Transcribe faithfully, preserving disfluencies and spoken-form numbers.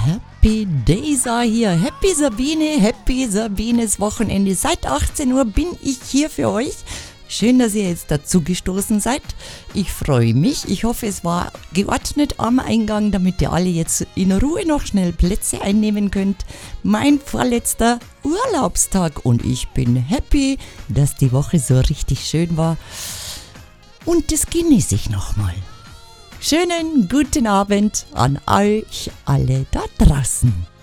Happy Days are here. Happy Sabine, Happy Sabines Wochenende. Seit achtzehn Uhr bin ich hier für euch. Schön, dass ihr jetzt dazu gestoßen seid. Ich freue mich. Ich hoffe, es war geordnet am Eingang, damit ihr alle jetzt in Ruhe noch schnell Plätze einnehmen könnt. Mein vorletzter Urlaubstag und ich bin happy, dass die Woche so richtig schön war. Und das genieße ich nochmal. Schönen guten Abend an euch alle da draußen.